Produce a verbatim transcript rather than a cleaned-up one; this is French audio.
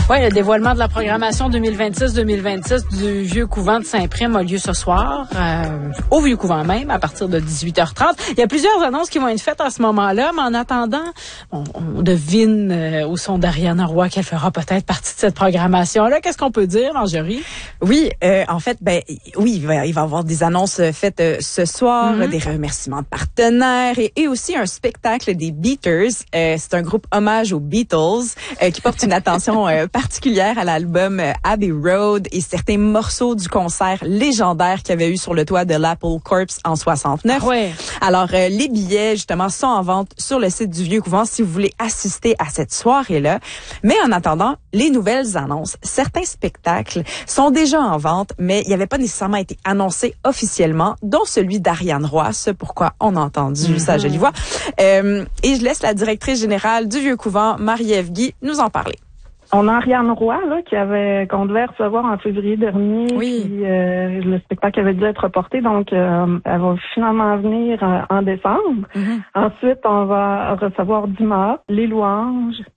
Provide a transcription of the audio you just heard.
Oui, le dévoilement de la programmation deux mille vingt-six deux mille vingt-six du Vieux Couvent de Saint-Prime a lieu ce soir, euh, au Vieux Couvent même, à partir de dix-huit heures trente. Il y a plusieurs annonces qui vont être faites à ce moment-là, mais en attendant, on, on devine euh, au son d'Ariane Roy qu'elle fera peut-être partie de cette programmation-là. Qu'est-ce qu'on peut dire, Marjorie? Oui, euh, en fait, ben oui, il va, il va y avoir des annonces faites euh, ce soir, mm-hmm. des remerciements de partenaires et, et aussi un spectacle des Beaters. Euh, c'est un groupe hommage aux Beatles euh, qui porte une attention euh, particulière à l'album euh, Abbey Road et certains morceaux du concert légendaire qu'il y avait eu sur le toit de l'Apple Corps en soixante-neuf. Ah ouais. Alors, euh, les billets, justement, sont en vente sur le site du Vieux Couvent si vous voulez assister à cette soirée-là. Mais en attendant, les nouvelles annonces, certains spectacles sont déjà en vente, mais il n'y avait pas nécessairement été annoncé officiellement, dont celui d'Ariane Roy, ce pourquoi on a entendu mm-hmm. sa jolie voix. Euh, et je laisse la directrice générale du Vieux Couvent, Marie-Ève Guy, nous en parler. On a Ariane Roy, là, qui avait, qu'on devait recevoir en février dernier. Oui. Puis, euh, le spectacle avait dû être reporté, donc, euh, elle va finalement venir euh, en décembre. Mm-hmm. Ensuite, on va recevoir Dumas, Les Louanges,